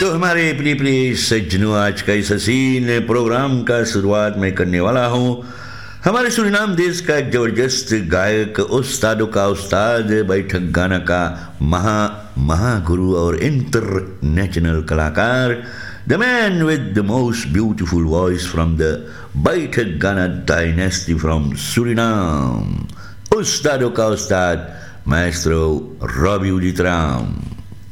तो हमारे प्रिय प्रिय सज्जनों, आज का इस हसीन प्रोग्राम का शुरुआत मैं करने वाला हूँ हमारे सुरीनाम देश का एक जबरदस्त गायक, उस्तादों का उस्ताद, बैठक गाना का महागुरु और इंटरनेशनल कलाकार, the man with the most beautiful voice from the बैठक गाना डायनेस्टी फ्रॉम सुरीनाम, उस्तादों का उस्ताद माएस्ट्रो रॉबी उदित राम।